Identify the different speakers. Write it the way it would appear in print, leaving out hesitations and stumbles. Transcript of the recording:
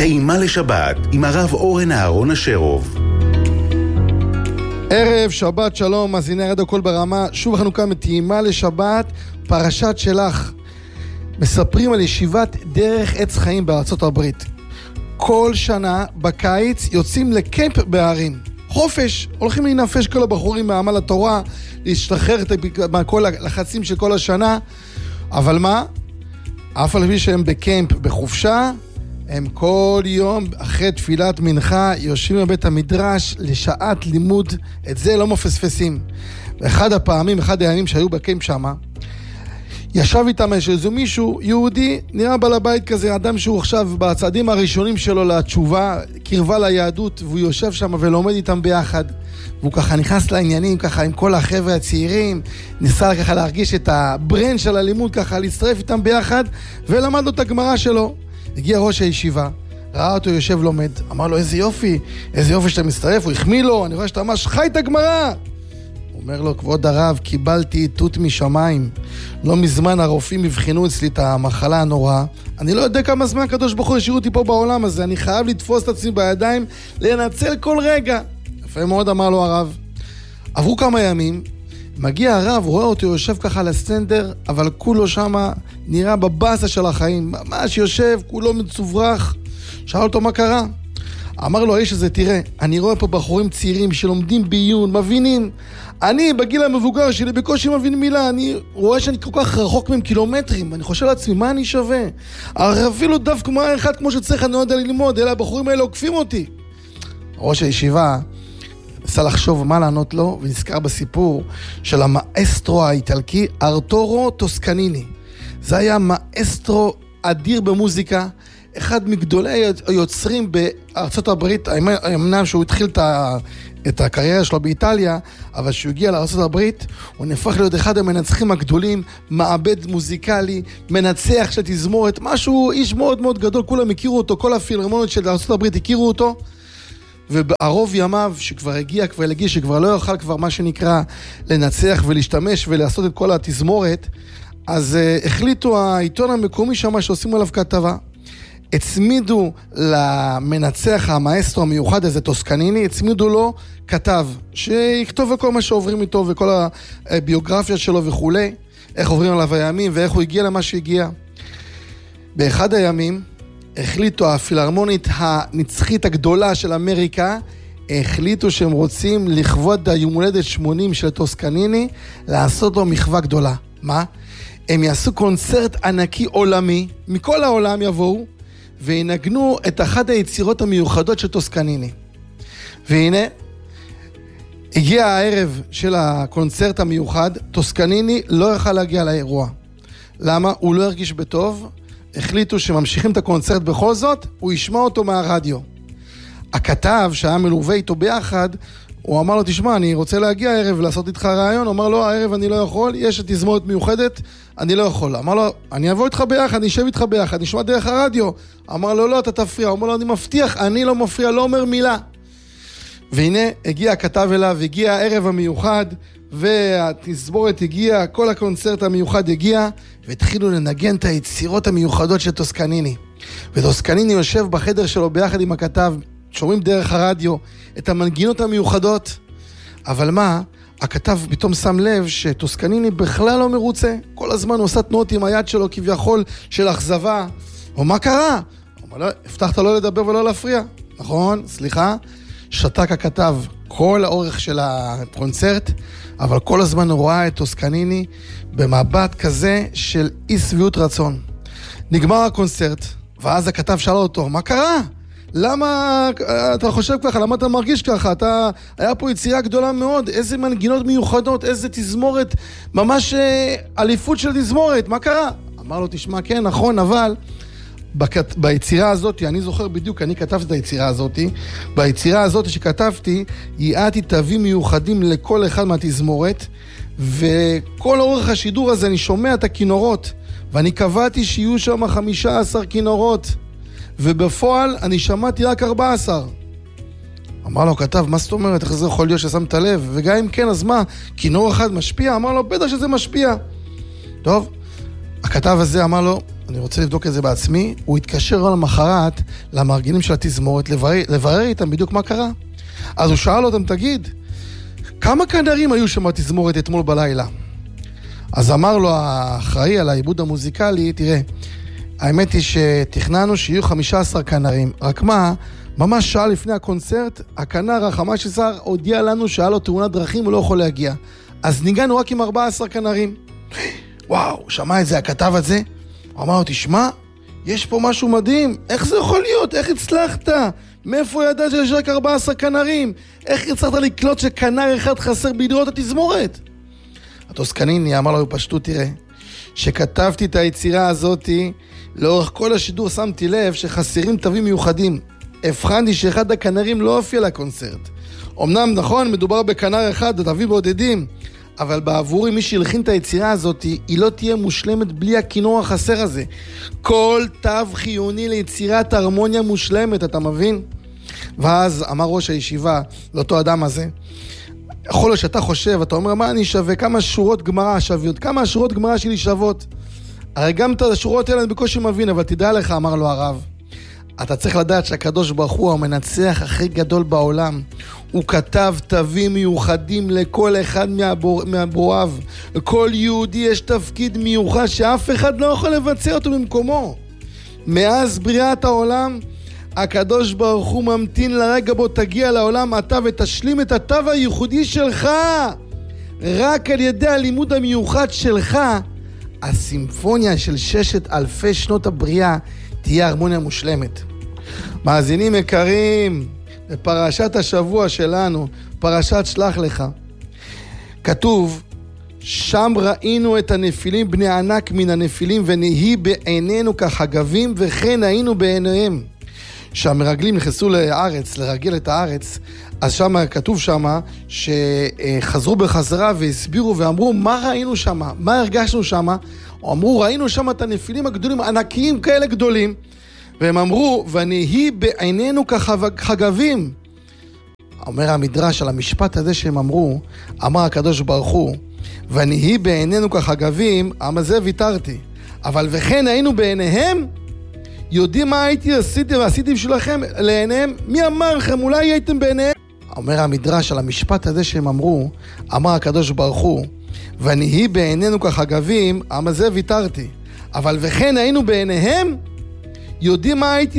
Speaker 1: טעימה לשבת עם הרב אורן אהרון אשרוב.
Speaker 2: ערב שבת שלום, מאזיני רדיו קול ברמה. שוב אנחנו כאן בטעימה לשבת, פרשת שלח. מספרים על ישיבת דרך עץ חיים בארצות הברית. כל שנה בקיץ יוצאים לקמפ בערים. חופש, הולכים להינפש כל הבחורים מעמל התורה, להשתחרר מכל הלחצים של כל השנה. אבל מה? אף על פי שהם בקמפ בחופשה, הם כל יום אחרי תפילת מנחה יושבים בבית המדרש לשעת לימוד. את זה לא מפספסים. אחד הימים שהיו בקמפ שמה, ישב איתם איזו מישהו יהודי, נראה בעל הבית כזה, אדם שהוא עכשיו בצעדים הראשונים שלו לתשובה, קרבה ליהדות, והוא יושב שם ולומד איתם ביחד. והוא ככה נכנס לעניינים, ככה עם כל החבר'ה הצעירים, ניסה ככה להרגיש את הברן של הלימוד, ככה להצטרף איתם ביחד, ולמד לו את הגמרא שלו. הגיע ראש הישיבה, ראה אותו יושב לומד, אמר לו איזה יופי שאתה מצטרף, הוא החמיא לו, אני רואה שאתה ממש חי את הגמרא. הוא אומר לו, כבוד הרב, קיבלתי עיתות משמיים, לא מזמן הרופאים הבחינו אצלי את המחלה הנוראה, אני לא יודע כמה זמן הקדוש ברוך הוא השאיר אותי פה בעולם הזה, אני חייב לתפוס את עצמי בידיים, לנצל כל רגע. יפה מאוד, אמר לו הרב. עברו כמה ימים, מגיע הרב, רואה אותו יושב ככה על הסטנדר, אבל כולו שמה נראה בבאסה של החיים, ממש יושב, כולו מצוברח. שאל אותו מה קרה? אמר לו האיש הזה, תראה, אני רואה פה בחורים צעירים שלומדים בעיון, מבינים. אני בגיל המבוגר שלי בקושי מבין מילה, אני רואה שאני כל כך רחוק מהם קילומטרים, אני חושב לעצמי, מה אני שווה? אפילו דף כמו אחד כמו שצריך אני לא יודע ללמוד, אלא הבחורים האלה עוקפים אותי. ראש הישיבה ניסה לחשוב מה לענות לו, ונזכר בסיפור של המאסטרו האיטלקי ארתורו טוסקניני. זה היה מאסטרו אדיר במוזיקה, אחד מגדולי היוצרים בארצות הברית. אמנם שהוא התחיל את הקריירה שלו באיטליה, אבל שהוא הגיע לארצות הברית, הוא נהפך להיות אחד המנצחים הגדולים, מעבד מוזיקלי, מנצח של תזמורת, משהו, איש מאוד מאוד גדול, כולם הכירו אותו, כל הפילהרמוניות של ארצות הברית הכירו אותו, ובערוב ימיו שכבר הגיע, שכבר לא יוכל כבר מה שנקרא לנצח ולהשתמש ולעשות את כל התזמורת, אז החליטו העיתון המקומי שמה שעושים עליו כתבה. הצמידו למנצח המאסטרו המיוחד הזה, טוסקניני, הצמידו לו כתב, שיכתוב כל מה שעוברים איתו וכל הביוגרפיה שלו וכו', איך עוברים עליו הימים ואיך הוא הגיע למה שהגיע. באחד הימים החליטו הפילהרמונית הנצחית הגדולה של אמריקה, החליטו שהם רוצים לכבוד היום הולדת 80 של טוסקניני, לעשות לו מחווה גדולה. מה? הם יעשו קונצרט ענקי עולמי, מכל העולם יבואו, וינגנו את אחת היצירות המיוחדות של טוסקניני. והנה, הגיע הערב של הקונצרט המיוחד, טוסקניני לא יכל להגיע לאירוע. למה? הוא לא הרגיש בטוב, החליטו שממשיכים את הקונצרט בכל זאת, הוא ישמע אותו מהרדיו. הכתב שהיה מלווה איתו ביחד, הוא אמר לו, תשמע, אני רוצה להגיע הערב ולעשות איתך רעיון. הוא אמר לו, הערב אני לא יכול, יש תזמורת מיוחדת, אני לא יכול. אמר לו, אני אבוא איתך ביחד, אני אשב איתך ביחד, נשמע דרך הרדיו. אמר לו, לא, אתה תפריע. הוא אמר לו, אני מבטיח, אני לא מפריע, לא אומר מילה. והנה, הגיע הכתב אליו, הגיע הערב המיוחד, והתזמורת הגיעה, כל הקונצרט המיוחד הגיע, והתחילו לנגן את היצירות המיוחדות של טוסקניני. וטוסקניני יושב בחדר שלו ביחד עם הכתב, שומעים דרך הרדיו את המנגינות המיוחדות. אבל מה? הכתב פתאום שם לב שטוסקניני בכלל לא מרוצה. כל הזמן הוא עושה תנועות עם היד שלו כביכול של אכזבה. או מה קרה? הוא אומר, לא, הבטחת לא לדבר ולא להפריע. נכון, סליחה. שתק הכתב כל האורך של הקונצרט, אבל כל הזמן הוא רואה את טוסקניני במבט כזה של אי שביעות רצון. נגמר הקונצרט, ואז הכתב שאל אותו, מה קרה? למה אתה חושב ככה? למה אתה מרגיש ככה? היה פה יצירה גדולה מאוד, איזה מנגינות מיוחדות, איזה תזמורת, ממש אליפות של תזמורת, מה קרה? אמר לו, תשמע, כן, נכון, אבל ביצירה הזאת, אני זוכר בדיוק, אני כתבתי את היצירה הזאת, ביצירה הזאת שכתבתי, ייעדתי תווים מיוחדים לכל אחד מהתזמורת, וכל אורך השידור הזה אני שומע את הכינורות, ואני קבעתי שיהיו שם 15 כינורות, ובפועל אני שמעתי רק 14. אמר לו כתב, מה זאת אומרת? איך זה יכול להיות ששמת לב? וגם אם כן, אז מה? כינור אחד משפיע? אמר לו, בטח שזה משפיע. טוב, הכתב הזה אמר לו, אני רוצה לבדוק את זה בעצמי. הוא התקשר למחרת למארגנים של התזמורת, לברר איתם בדיוק מה קרה. אז הוא שאל אותם, תגיד, כמה כנרים היו שם בתזמורת אתמול בלילה? אז אמר לו האחראי על העיבוד המוזיקלי, תראה, האמת היא שתכננו שיהיו 15 כנרים, רק מה, ממש שעה לפני הקונצרט, הכנר ה-15 הודיע לנו שהיה לו תאונת דרכים, הוא לא יכול להגיע. אז ניגענו רק עם 14 כנרים. וואו, שמע את זה, הכתב הזה? הוא אמר לו, תשמע, יש פה משהו מדהים, איך זה יכול להיות? איך הצלחת? מאיפה ידעת שיש רק 14 כנרים? איך הצלחת לקלוט שכנר אחד חסר בידיעות התזמורת? הטוסקניני אמר לו בפשטות, תראה, שכתבתי את היצירה הזאת, לאורך כל השידור שמתי לב שחסרים תווים מיוחדים. הבחנתי שאחד הכנרים לא הופיע לקונצרט. אמנם נכון, מדובר בכנר אחד, תווים בודדים, אבל בעבורי מי שהלחין את היצירה הזאת, היא לא תהיה מושלמת בלי הכינור החסר הזה. כל תו חיוני ליצירת הרמוניה מושלמת, אתה מבין? ואז אמר ראש הישיבה לאותו אדם הזה, יכול להיות שאתה חושב, אתה אומר, מה אני שווה? כמה שורות גמרא שוויות? כמה שורות גמרא שלי שוות? הרי גם את השורות האלה אני בקושי מבין, אבל תדע לך, אמר לו הרב, אתה צריך לדעת שהקדוש ברוך הוא המנצח הכי גדול בעולם. הוא כתב תווים מיוחדים לכל אחד מהבואיו. לכל יהודי יש תפקיד מיוחד שאף אחד לא יכול לבצע אותו במקומו. מאז בריאת העולם, הקדוש ברוך הוא ממתין לרגע בו תגיע לעולם אתה ותשלים את התו הייחודי שלך. רק על ידי הלימוד המיוחד שלך, הסימפוניה של 6,000 שנות הבריאה תהיה הרמוניה מושלמת. מאזינים יקרים, בפרשת השבוע שלנו, פרשת שלח לך, כתוב, שם ראינו את הנפילים בני ענק מן הנפילים ונהי בעינינו כחגבים וכן היינו בעיניהם. שהמרגלים נכנסו לארץ, לרגל את הארץ, אז שם כתוב שם שחזרו בחזרה והסבירו ואמרו מה ראינו שם, מה הרגשנו שם. אמרו ראינו שם את הנפילים הגדולים, ענקיים כאלה גדולים, והם אמרו ונהי בעינינו כחגבים. אומר המדרש על המשפט הזה שהם אמרו, אמר הקדוש ברוך הוא ונהי בעינינו כחגבים, אבל זה ויתרתי, אבל וכן היינו בעיניהם, יודעים מה עשיתי בשבילכם לעיניהם? מי אמר לכם? אולי הייתם בעיניהם? אומר המדרש על המשפט הזה שהם אמרו, אמר הקדוש ברוך הוא ונהי בעינינו כחגבים, אבל זה ויתרתי, אבל וכן היינו בעיניהם, יודעים מה